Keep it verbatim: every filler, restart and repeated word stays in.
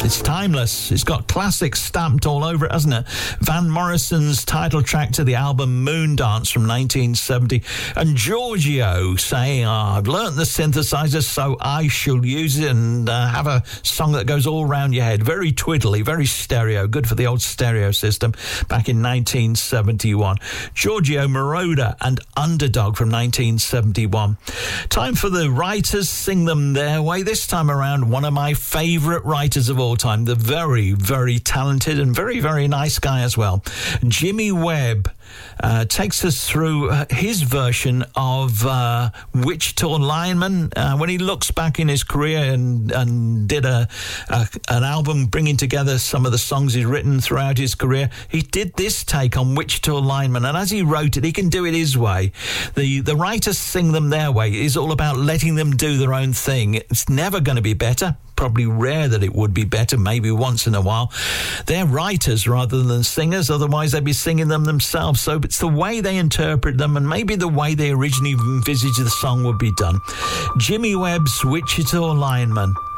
It's timeless. It's got classics stamped all over it, hasn't it? Van Morrison's title track to the album Moondance from nineteen seventy. And Giorgio saying, oh, I've learnt the synthesizer, so I shall use it and uh, have a song that goes all round your head. Very twiddly, very stereo. Good for the old stereo system back in nineteen seventy-one. Giorgio Moroder and Underdog from nineteen seventy-one. Time for the writers, sing them their way. This time around, one of my favourite writers of all time, the very, very talented and very, very nice guy as well, Jimmy Webb. Uh, takes us through uh, his version of uh, Wichita Lineman. Uh, when he looks back in his career and, and did a, a an album bringing together some of the songs he's written throughout his career, he did this take on Wichita Lineman. And as he wrote it, he can do it his way. The, the writers sing them their way. It's all about letting them do their own thing. It's never going to be better. Probably rare that it would be better, maybe once in a while. They're writers rather than singers, otherwise they'd be singing them themselves. So it's the way they interpret them and maybe the way they originally envisaged the song would be done. Jimmy Webb's Wichita Lineman.